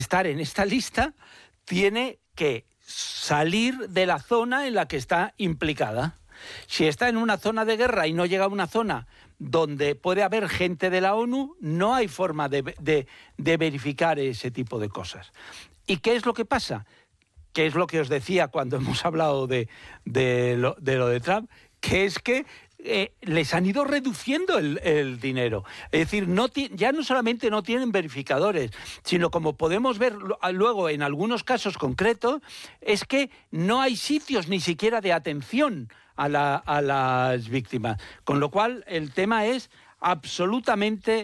estar en esta lista tiene que salir de la zona en la que está implicada. Si está en una zona de guerra y no llega a una zona donde puede haber gente de la ONU, no hay forma de verificar ese tipo de cosas. ¿Y qué es lo que pasa? Que es lo que os decía cuando hemos hablado de lo de Trump, que es que les han ido reduciendo el dinero. Es decir, ya no solamente no tienen verificadores, sino como podemos ver luego en algunos casos concretos, es que no hay sitios ni siquiera de atención a las víctimas. Con lo cual, el tema es absolutamente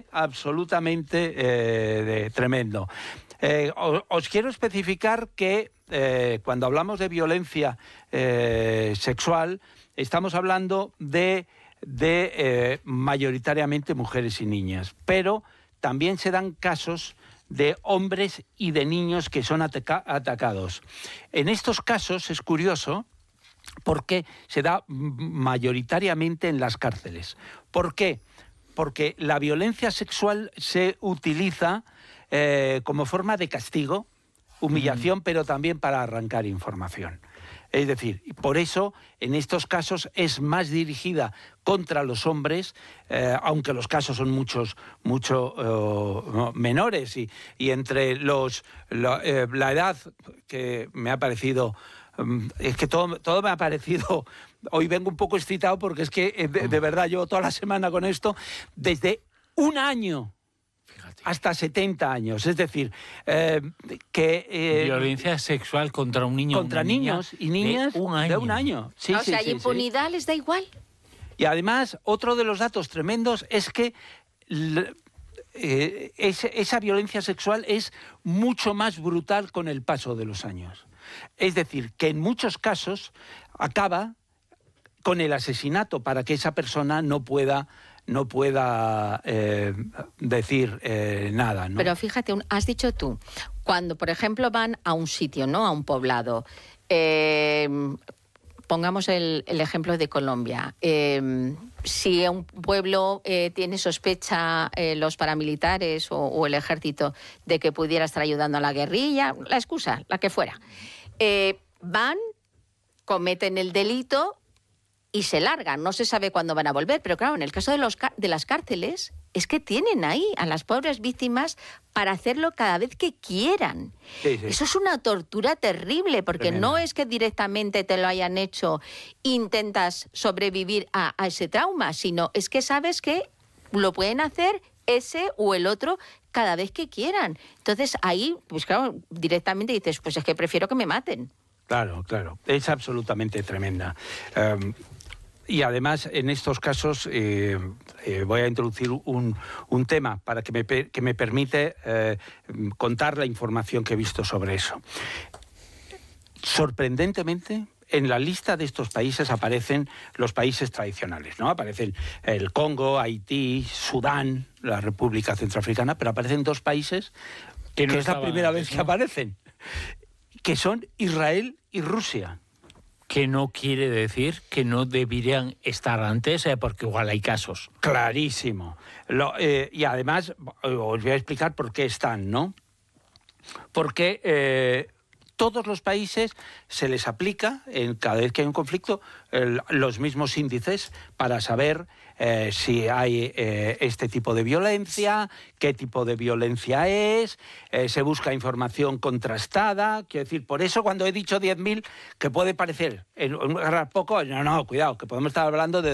tremendo. Os quiero especificar que cuando hablamos de violencia sexual, estamos hablando de mayoritariamente mujeres y niñas, pero también se dan casos de hombres y de niños que son atacados. En estos casos es curioso porque se da mayoritariamente en las cárceles. ¿Por qué? Porque la violencia sexual se utiliza como forma de castigo, humillación, pero también para arrancar información. Es decir, por eso en estos casos es más dirigida contra los hombres, aunque los casos son mucho menores y entre la edad que me ha parecido... Es que todo me ha parecido... Hoy vengo un poco excitado porque es que de verdad llevo toda la semana con esto, desde 1 año hasta 70 años. Es decir, violencia sexual contra un niño. Contra niños y niñas de 1 año. Sí, o sea, ¿y impunidad les da igual? Y además, otro de los datos tremendos es que esa violencia sexual es mucho más brutal con el paso de los años. Es decir, que en muchos casos acaba con el asesinato para que esa persona no pueda decir nada, ¿no? Pero fíjate, has dicho tú, cuando por ejemplo van a un sitio, ¿no? A un poblado, pongamos el ejemplo de Colombia. Si un pueblo tiene sospecha los paramilitares o el ejército de que pudiera estar ayudando a la guerrilla, la excusa, la que fuera, van, cometen el delito y se largan, no se sabe cuándo van a volver. Pero claro, en el caso de las cárceles, es que tienen ahí a las pobres víctimas para hacerlo cada vez que quieran. Sí. Eso es una tortura terrible, porque tremendo. No es que directamente te lo hayan hecho e intentas sobrevivir a ese trauma, sino es que sabes que lo pueden hacer ese o el otro cada vez que quieran. Entonces ahí, pues claro, directamente dices, pues es que prefiero que me maten. Claro, es absolutamente tremenda. Y además, en estos casos, voy a introducir un tema para que me permite contar la información que he visto sobre eso. Sorprendentemente, en la lista de estos países aparecen los países tradicionales, ¿no? Aparecen el Congo, Haití, Sudán, la República Centroafricana, pero aparecen 2 países que es la primera vez que aparecen, que son Israel y Rusia. Que no quiere decir que no deberían estar antes, porque igual hay casos. Clarísimo. Y además, os voy a explicar por qué están, ¿no? Porque todos los países se les aplica, cada vez que hay un conflicto, los mismos índices para saber si hay este tipo de violencia, qué tipo de violencia es, se busca información contrastada. Quiero decir, por eso cuando he dicho 10.000, que puede parecer poco, no, cuidado, que podemos estar hablando de